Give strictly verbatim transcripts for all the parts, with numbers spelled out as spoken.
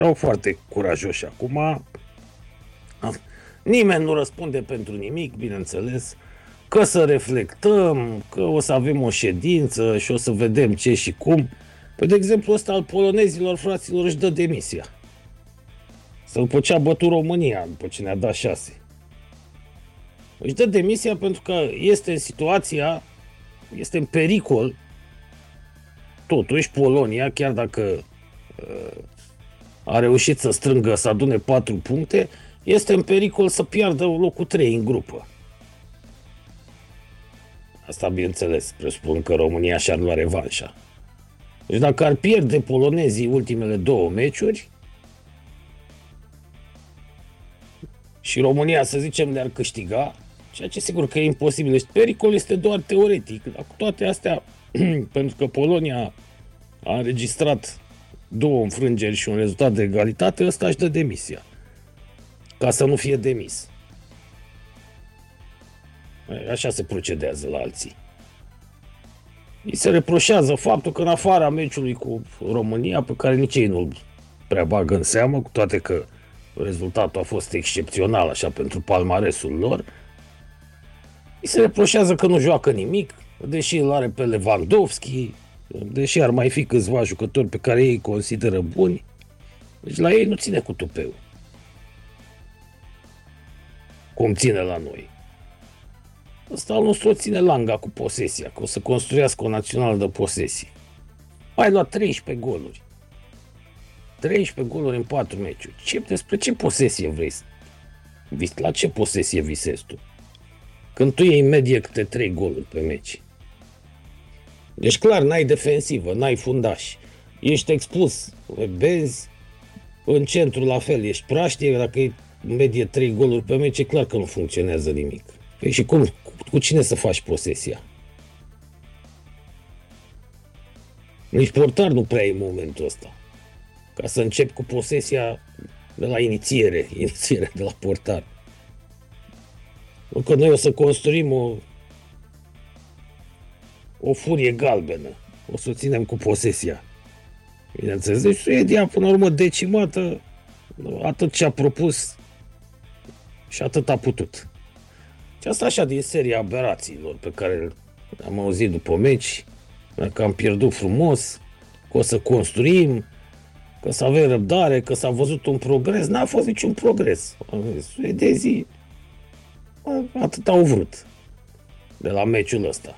Erau foarte curajoși acum. Nimeni nu răspunde pentru nimic, bineînțeles. Că să reflectăm, că o să avem o ședință și o să vedem ce și cum. Păi, de exemplu, ăsta al polonezilor, fraților, își dă demisia. Să după ce a bătut România, după ce ne-a dat șase. Își dă demisia pentru că este în situația, este în pericol, totuși, Polonia, chiar dacă uh, a reușit să strângă, să adune patru puncte, este în pericol să piardă locul trei în grupă. Asta, bineînțeles, presupun că România și-ar lua revanșa. Deci dacă ar pierde polonezii ultimele două meciuri și România, să zicem, le-ar câștiga, ceea ce sigur că e imposibil. Deci pericolul este doar teoretic. Dar cu toate astea, pentru că Polonia a înregistrat două înfrângeri și un rezultat de egalitate, ăsta își dă demisia. Ca să nu fie demis. Așa se procedează la alții. Îi se reproșează faptul că în afara meciului cu România, pe care nici ei nu-l prea bagă în seamă, cu toate că rezultatul a fost excepțional așa pentru palmaresul lor, îi se reproșează că nu joacă nimic, deși îl are pe Lewandowski, deși ar mai fi câțiva jucători pe care ei consideră buni. Deci la ei nu ține cu tupeu, cum ține la noi. Ăsta al nostru ține langa cu posesia, că o să construiască o națională de posesie. Ai luat treisprezece goluri. treisprezece goluri în patru meciuri. Ce, despre ce posesie vrei? La ce posesie visezi tu? Când tu iei în medie câte trei goluri pe meci. Deci clar, n-ai defensivă, n-ai fundaș. Ești expus, benzi, în centru la fel, ești praștie, dacă e în medie trei goluri pe meci, e clar că nu funcționează nimic. Păi și cum? Cu cine să faci posesia? Nici portar nu prea e în momentul ăsta. Ca să încep cu posesia de la inițiere, inițiere de la portar. Că noi o să construim o, o furie galbenă. O să o ținem cu posesia. Bineînțeles, deci Suedia, până la urmă, decimată, atât ce a propus și atât a putut. Și asta așa din seria aberațiilor pe care am auzit după meci, că am pierdut frumos, că o să construim, că să avem răbdare, că s-a văzut un progres. N-a fost niciun progres. Suedezii atât au vrut de la meciul ăsta.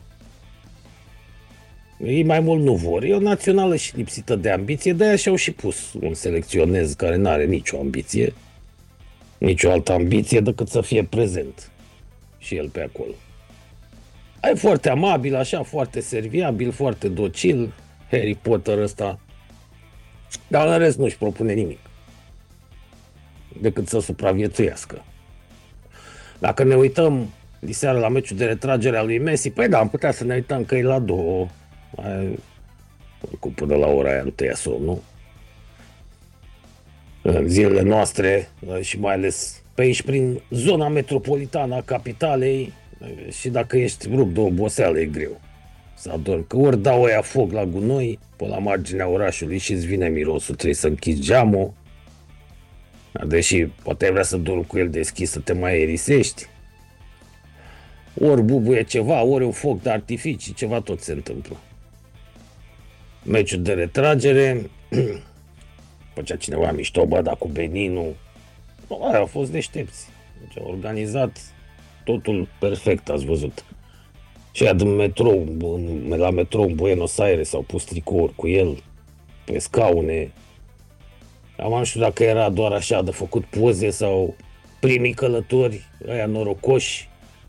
Ei mai mult nu vor. E o națională și lipsită de ambiție, de-aia și-au și pus un selecționez care n-are nicio ambiție, nicio altă ambiție decât să fie prezent și el pe acolo. E foarte amabil, așa, foarte serviabil, foarte docil, Harry Potter ăsta, dar în rest nu-și propune nimic decât să supraviețuiască. Dacă ne uităm diseară la meciul de retragere a lui Messi, păi da, am putea să ne uităm că e la două, oricum până la ora aia nu te ia somnul. În zilele noastre și mai ales pe aici prin zona metropolitană a capitalei, și dacă ești rupt de oboseală e greu să adormi, că ori dau ăia foc la gunoi pe la marginea orașului și îți vine mirosul, trebuie să închizi geamul, deși poate vrea să dormi cu el deschis să te mai aerisești, ori bubuie ceva, ori un foc de artificii, ceva tot se întâmplă. Meciul de retragere făcea cineva mișto, bă, dar cu Beninul, aia au fost deștepți, deci au organizat totul perfect, ați văzut. Și aia din metrou, la metrou în Buenos Aires s-au pus tricouri cu el pe scaune. Am nu știu dacă era doar așa de făcut poze sau primii călători, aia norocoși,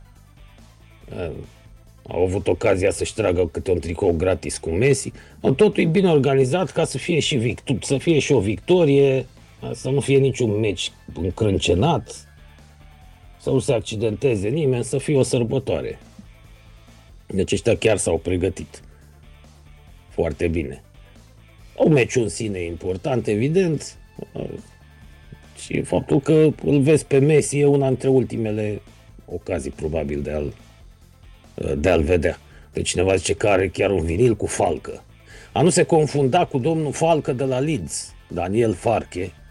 au avut ocazia să-și tragă câte un tricou gratis cu Messi. Totul e bine organizat ca să fie și, victor- să fie și o victorie, să nu fie niciun meci încrâncenat, să nu se accidenteze nimeni, să fie o sărbătoare. Deci ăștia chiar s-au pregătit foarte bine. O meciul în sine e important, evident, și faptul că îl vezi pe Messi e una dintre ultimele ocazii, probabil, de a-l, de a-l vedea. Pe cineva zice că are chiar un vinil cu Falcă. A nu se confunda cu domnul Falcă de la Leeds, Daniel Farke,